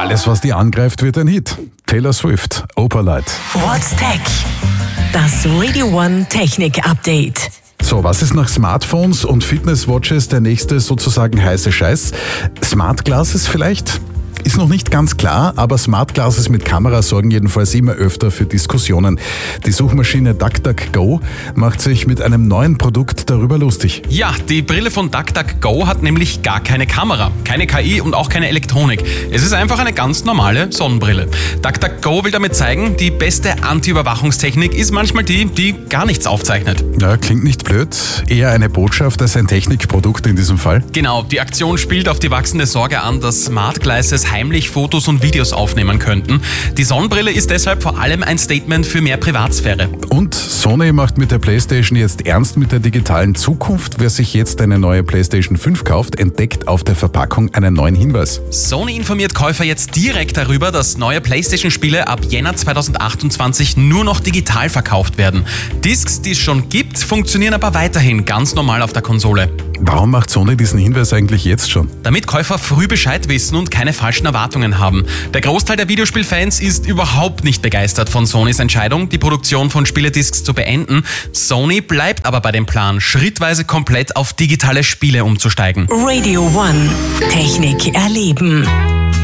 Alles, was die angreift, wird ein Hit. Taylor Swift, Opalite. What's Tech? Das Radio One Technik Update. So, was ist nach Smartphones und Fitnesswatches der nächste sozusagen heiße Scheiß? Smart Glasses vielleicht? Ist noch nicht ganz klar, aber Smart Glasses mit Kamera sorgen jedenfalls immer öfter für Diskussionen. Die Suchmaschine DuckDuckGo macht sich mit einem neuen Produkt darüber lustig. Ja, die Brille von DuckDuckGo hat nämlich gar keine Kamera, keine KI und auch keine Elektronik. Es ist einfach eine ganz normale Sonnenbrille. DuckDuckGo will damit zeigen, die beste Anti-Überwachungstechnik ist manchmal die gar nichts aufzeichnet. Ja, klingt nicht blöd. Eher eine Botschaft als ein Technikprodukt in diesem Fall. Genau, die Aktion spielt auf die wachsende Sorge an, dass Smart Glasses heimlich Fotos und Videos aufnehmen könnten. Die Sonnenbrille ist deshalb vor allem ein Statement für mehr Privatsphäre. Und Sony macht mit der PlayStation jetzt ernst mit der digitalen Zukunft. Wer sich jetzt eine neue PlayStation 5 kauft, entdeckt auf der Verpackung einen neuen Hinweis. Sony informiert Käufer jetzt direkt darüber, dass neue PlayStation-Spiele ab Jänner 2028 nur noch digital verkauft werden. Discs, die es schon gibt, funktionieren aber weiterhin ganz normal auf der Konsole. Warum macht Sony diesen Hinweis eigentlich jetzt schon? Damit Käufer früh Bescheid wissen und keine falschen Erwartungen haben. Der Großteil der Videospielfans ist überhaupt nicht begeistert von Sonys Entscheidung, die Produktion von Spielediscs zu beenden. Sony bleibt aber bei dem Plan, schrittweise komplett auf digitale Spiele umzusteigen. Radio One Technik erleben.